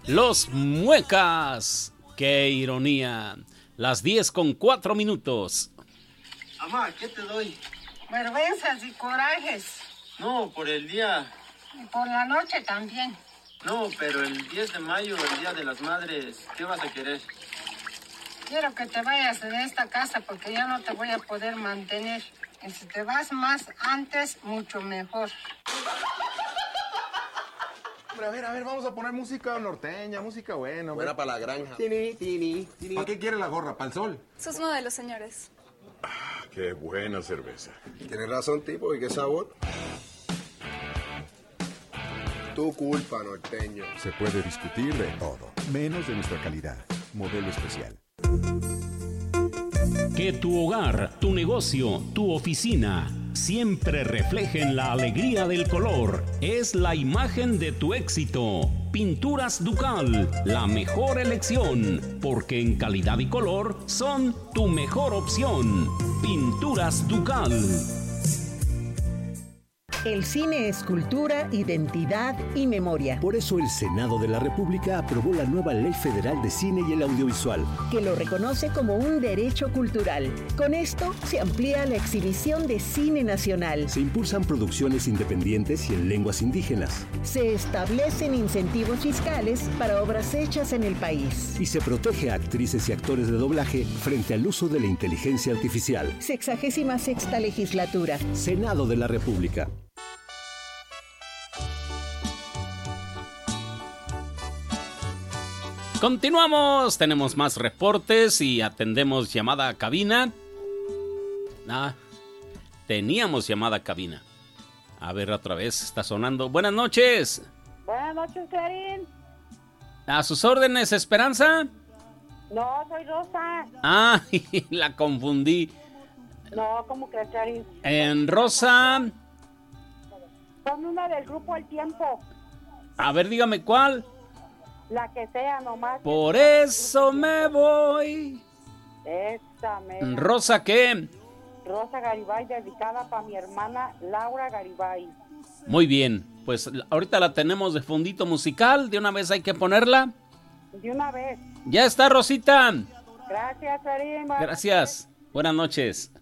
Los Muecas. ¡Qué ironía! Las 10:04. Mamá, ¿qué te doy? Vergüenzas y corajes. No, por el día. Y por la noche también. No, pero el 10 de mayo, el Día de las Madres, ¿qué vas a querer? Quiero que te vayas de esta casa porque ya no te voy a poder mantener. Y si te vas más antes, mucho mejor. Hombre, a ver, vamos a poner música norteña, música buena. Buena para la granja. ¿Para qué quiere la gorra? ¿Para el sol? Sus modelos, señores. Qué buena cerveza. Tienes razón, tipo, ¿y qué sabor? Tu culpa, norteño. Se puede discutir de todo, menos de nuestra calidad. Modelo especial. Que tu hogar, tu negocio, tu oficina siempre reflejen la alegría del color. Es la imagen de tu éxito. Pinturas Ducal, la mejor elección, porque en calidad y color son tu mejor opción. Pinturas Ducal. El cine es cultura, identidad y memoria. Por eso el Senado de la República aprobó la nueva Ley Federal de Cine y el Audiovisual, que lo reconoce como un derecho cultural. Con esto se amplía la exhibición de cine nacional. Se impulsan producciones independientes y en lenguas indígenas. Se establecen incentivos fiscales para obras hechas en el país. Y se protege a actrices y actores de doblaje frente al uso de la inteligencia artificial. 66ª legislatura. Senado de la República. Continuamos, tenemos más reportes y atendemos llamada a cabina. Teníamos llamada a cabina. A ver, otra vez está sonando. Buenas noches. Buenas noches, Clarín. ¿A sus órdenes, Esperanza? No, soy Rosa. La confundí. No, ¿cómo crees, Clarín? En Rosa. Son una del grupo El Tiempo. A ver, dígame cuál. La que sea, nomás. Por eso me voy. Esa, ¿Rosa qué? Rosa Garibay, dedicada para mi hermana Laura Garibay. Muy bien, pues ahorita la tenemos de fondito musical. De una vez hay que ponerla. De una vez. Ya está, Rosita. Gracias, Karim. Gracias. Buenas noches.